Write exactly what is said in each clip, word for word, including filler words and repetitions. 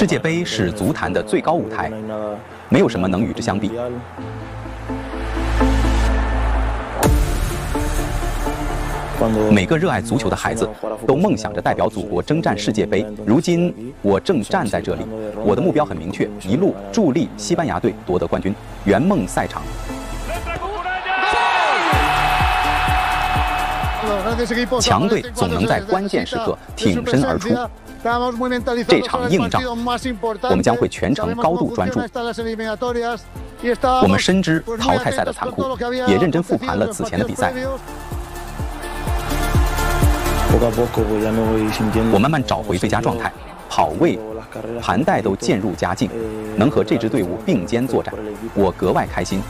世界杯是足坛的最高舞台，没有什么能与之相比。每个热爱足球的孩子都梦想着代表祖国征战世界杯。如今我正站在这里，我的目标很明确，一路助力西班牙队夺得冠军，圆梦赛场。 强队总能在关键时刻挺身而出。这场硬仗，我们将会全程高度专注。我们深知淘汰赛的残酷，也认真复盘了此前的比赛。我慢慢找回最佳状态，跑位、盘带都渐入佳境，能和这支队伍并肩作战，我格外开心。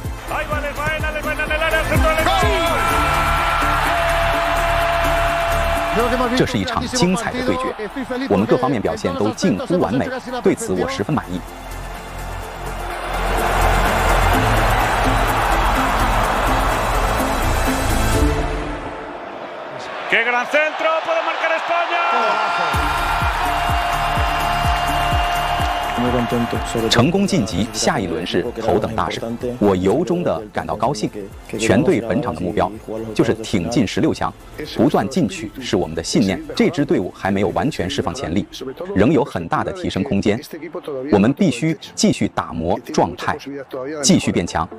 这是一场精彩的对决，我们各方面表现都近乎完美，对此我十分满意。成功晋级，下一轮是头等大事。我由衷地感到高兴。全队本场的目标就是挺进十六强，不断进取是我们的信念。这支队伍还没有完全释放潜力，仍有很大的提升空间。我们必须继续打磨状态，继续变强。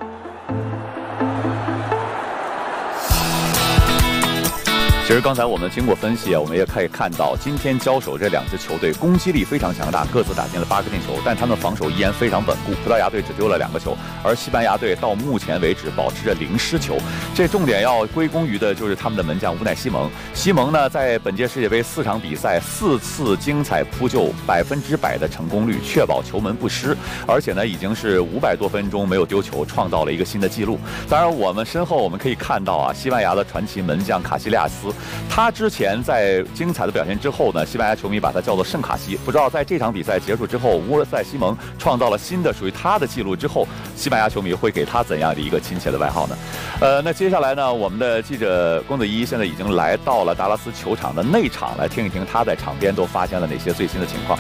其实刚才我们经过分析啊，我们也可以看到，今天交手这两支球队攻击力非常强大，各自打进了八个进球，但他们防守依然非常稳固。葡萄牙队只丢了两个球，而西班牙队到目前为止保持着零失球。这重点要归功于的就是他们的门将乌奈西蒙。西蒙呢，在本届世界杯四场比赛四次精彩扑救，百分之百的成功率，确保球门不失，而且呢，已经是五百多分钟没有丢球，创造了一个新的纪录。当然，我们身后我们可以看到啊，西班牙的传奇门将卡西利亚斯。 他之前在精彩的表现之后呢，西班牙球迷把他叫做圣卡西。不知道在这场比赛结束之后，乌尔塞西蒙创造了新的属于他的记录之后，西班牙球迷会给他怎样的一个亲切的外号呢？呃，那接下来呢，我们的记者龚子怡现在已经来到了达拉斯球场的内场，来听一听他在场边都发现了哪些最新的情况。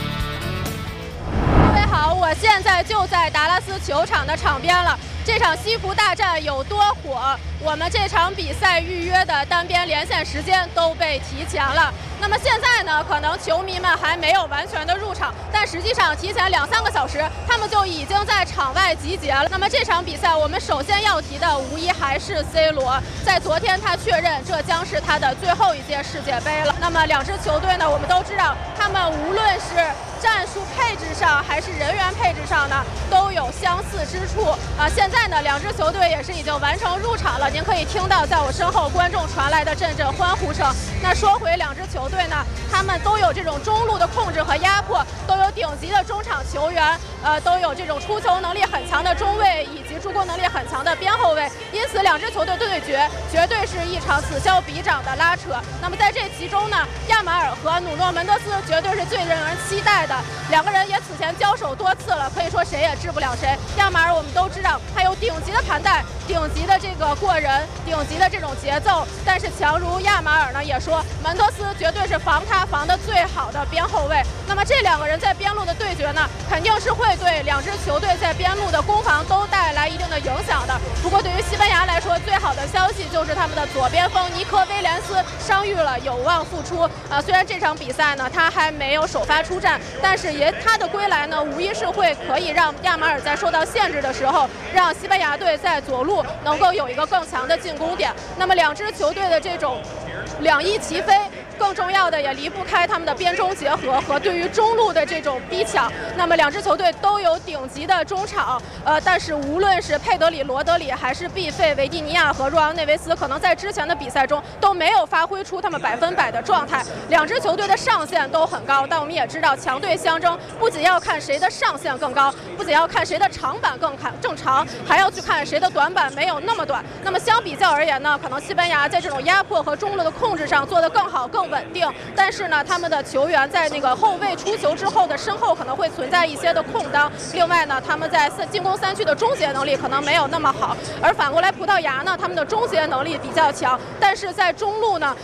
各位好，我现在就在达拉斯球场的场边了。这场西服大战有多火？我们这场比赛预约的单边连线时间都被提前了。那么现在呢，可能球迷们还没有完全的入场，但实际上提前两三个小时，他们就已经在场外集结了。那么这场比赛，我们首先要提的无疑还是 C 罗。在昨天，他确认这将是他的最后一届世界杯了。那么两支球队呢，我们都知道，他们无论是 战术配置上还是人员配置上呢，都有相似之处啊。现在呢，两支球队也是已经完成入场了。您可以听到在我身后观众传来的阵阵欢呼声。那说回两支球队呢，他们都有这种中路的控制和压迫，都有顶级的中场球员，呃，都有这种出球能力很强的中卫以及助攻能力很强的边后卫。因此，两支球队对决绝对是一场此消彼长的拉扯。那么在这其中呢，亚马尔和努诺门德斯绝对是最令人期待的。 两个人也此前交手多次了，可以说谁也治不了谁。亚马尔我们都知道，他有顶级的盘带，顶级的这个过人，顶级的这种节奏。但是强如亚马尔呢，也说门德斯绝对是防他防的最好的边后卫。那么这两个人在边路的对决呢，肯定是会对两支球队在边路的攻防都带来一定的影响的。不过对于西班牙来说，最好的消息就是他们的左边锋尼科威廉斯伤愈了，有望复出。呃，虽然这场比赛呢，他还没有首发出战，但是 也他的归来呢，无疑是会可以让亚马尔在受到限制的时候，让西班牙队在左路能够有一个更强的进攻点。那么两支球队的这种两翼齐飞，更重要的也离不开他们的边中结合和对于中路的这种逼抢。那么两支球队都有顶级的中场，呃，但是无论是佩德里、罗德里还是毕费、维蒂尼亚和若昂内维斯，可能在之前的比赛中都没有发挥出他们百分百的状态。两支球队的上限都很高，但我们也知道强队相争，不仅要看谁的上限更高，不仅要看谁的长板更看正常，还要去看谁的短板没有那么短。那么相比较而言呢，可能西班牙在这种压迫和中路的控制上做得更好、更稳定，但是呢，他们的球员在那个后卫出球之后的身后可能会存在一些的空当。另外呢，他们在进攻三区的终结能力可能没有那么好，而反过来葡萄牙呢，他们的终结能力比较强，但是在中路呢，